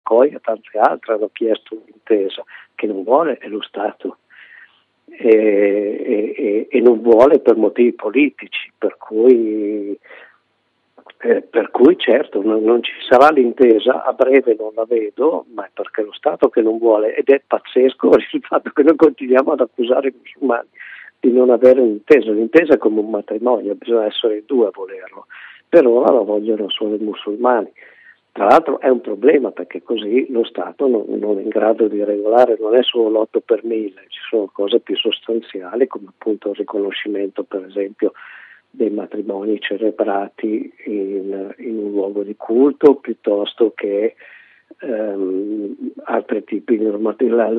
COI e tante altre hanno chiesto un'intesa. Che non vuole è lo Stato e non vuole per motivi politici, per cui certo non ci sarà l'intesa, a breve non la vedo, ma è perché è lo Stato che non vuole, ed è pazzesco il fatto che noi continuiamo ad accusare i musulmani di non avere un'intesa. L'intesa è come un matrimonio, bisogna essere in due a volerlo, per ora lo vogliono solo i musulmani. Tra l'altro è un problema perché così lo Stato non è in grado di regolare, non è solo l'8 per 1000, ci sono cose più sostanziali come appunto il riconoscimento per esempio dei matrimoni celebrati in un luogo di culto piuttosto che altri tipi di normative,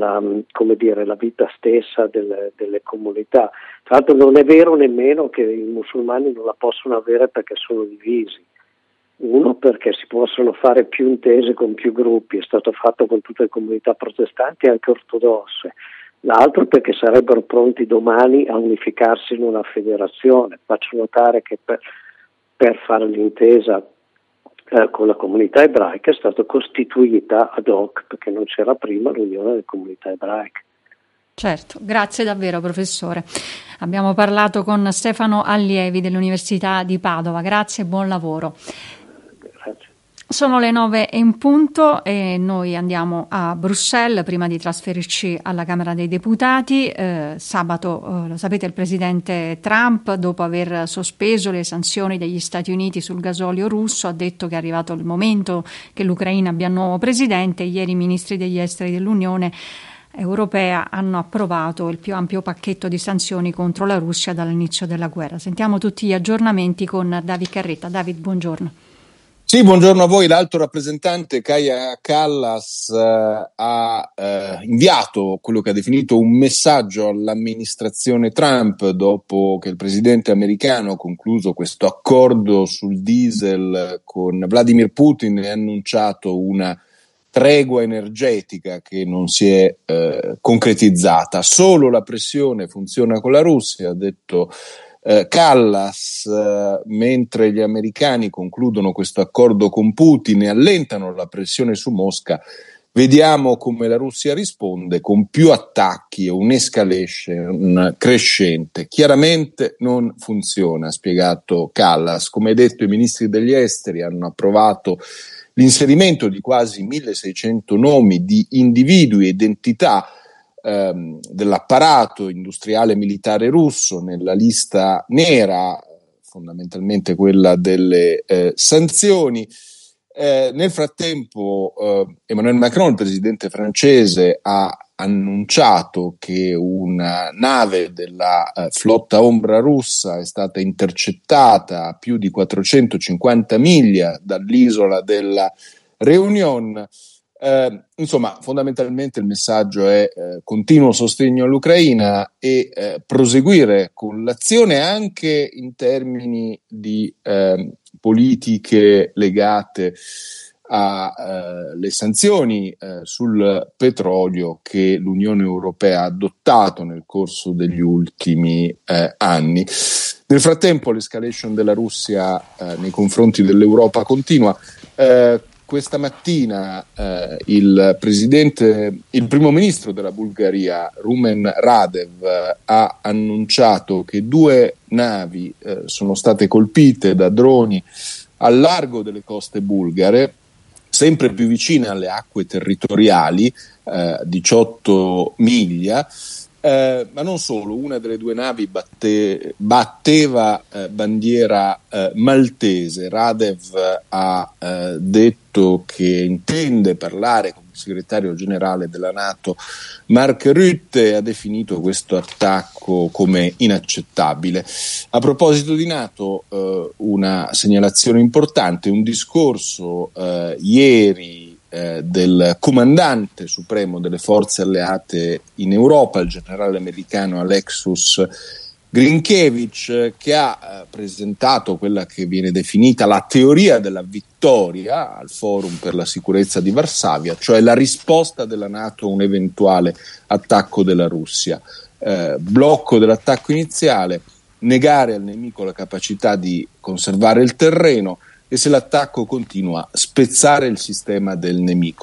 la vita stessa delle comunità. Tra l'altro non è vero nemmeno che i musulmani non la possono avere perché sono divisi. Uno, perché si possono fare più intese con più gruppi, è stato fatto con tutte le comunità protestanti e anche ortodosse. L'altro perché sarebbero pronti domani a unificarsi in una federazione. Faccio notare che per fare l'intesa con la comunità ebraica è stata costituita ad hoc, perché non c'era prima l'Unione delle Comunità Ebraiche. Certo, grazie davvero professore. Abbiamo parlato con Stefano Allievi dell'Università di Padova, grazie e buon lavoro. Grazie. Sono le 9 in punto e noi andiamo a Bruxelles prima di trasferirci alla Camera dei Deputati. Sabato, lo sapete, il presidente Trump, dopo aver sospeso le sanzioni degli Stati Uniti sul gasolio russo, ha detto che è arrivato il momento che l'Ucraina abbia un nuovo presidente. Ieri i ministri degli esteri dell'Unione Europea hanno approvato il più ampio pacchetto di sanzioni contro la Russia dall'inizio della guerra. Sentiamo tutti gli aggiornamenti con David Carretta. David, buongiorno. Sì, buongiorno a voi. L'alto rappresentante Kaja Kallas ha inviato quello che ha definito un messaggio all'amministrazione Trump dopo che il presidente americano ha concluso questo accordo sul diesel con Vladimir Putin e ha annunciato una tregua energetica che non si è concretizzata. Solo la pressione funziona con la Russia, ha detto Kallas, mentre gli americani concludono questo accordo con Putin e allentano la pressione su Mosca. Vediamo come la Russia risponde con più attacchi e un'escalation crescente. Chiaramente non funziona, ha spiegato Kallas. Come detto, i ministri degli esteri hanno approvato l'inserimento di quasi 1600 nomi di individui e identità dell'apparato industriale militare russo nella lista nera, fondamentalmente quella delle sanzioni. Nel frattempo Emmanuel Macron, il presidente francese, ha annunciato che una nave della flotta ombra russa è stata intercettata a più di 450 miglia dall'isola della Réunion. Insomma, fondamentalmente il messaggio è continuo sostegno all'Ucraina e proseguire con l'azione anche in termini di politiche legate alle sanzioni sul petrolio che l'Unione Europea ha adottato nel corso degli ultimi anni. Nel frattempo l'escalation della Russia nei confronti dell'Europa continua. Questa mattina il primo ministro della Bulgaria, Rumen Radev, ha annunciato che 2 navi sono state colpite da droni al largo delle coste bulgare, sempre più vicine alle acque territoriali, 18 miglia. Ma non solo, una delle 2 navi batteva bandiera maltese. Radev ha detto che intende parlare con il segretario generale della NATO Mark Rutte e ha definito questo attacco come inaccettabile. A proposito di NATO, una segnalazione importante, un discorso ieri del comandante supremo delle forze alleate in Europa, il generale americano Alexus Grinkiewicz, che ha presentato quella che viene definita la teoria della vittoria al Forum per la sicurezza di Varsavia, cioè la risposta della NATO a un eventuale attacco della Russia. Blocco dell'attacco iniziale, negare al nemico la capacità di conservare il terreno e, se l'attacco continua, spezzare il sistema del nemico.